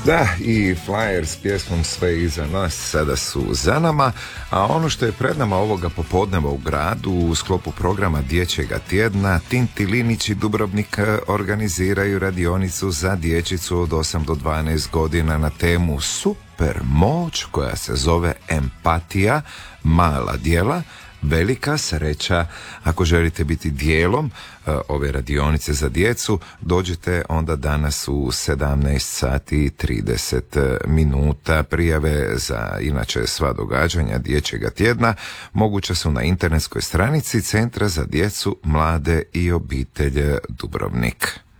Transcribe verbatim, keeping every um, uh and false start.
Da, i Flyer s pjesmom Sve iza nas sada su za nama, a ono što je pred nama ovoga popodneva u gradu u sklopu programa Dječjega tjedna, Tinti Linić i Dubrovnik organiziraju radionicu za dječicu od osam do dvanaest godina na temu Super moć koja se zove empatija, mala djela, velika sreća. Ako želite biti dijelom uh, ove radionice za djecu, dođite onda danas u sedamnaest sati i trideset minuta. Prijave za inače sva događanja Dječjega tjedna moguće su na internetskoj stranici Centra za djecu, mlade i obitelj Dubrovnik.